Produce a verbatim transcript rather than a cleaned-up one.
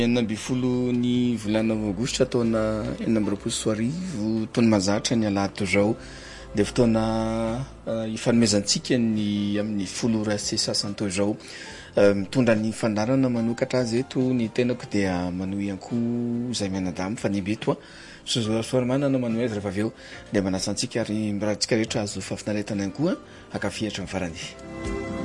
enina amby folo ny volana aogositra taona enina amby roapolo sy arivo taona mahazatra ny alahady zao de fotoana ifanomezantsika ny amin'ny folo ora sy sasany teo zao mitondra ny fandarana manokatra azy eto ny tenako dia manohy ankoho zay mianadamu fa ny beto sozorasoaramana manohy azy rehefa aveo de manasantsika ary miratsika rehetra azo fafinaretana ankoha akafihatra ny farany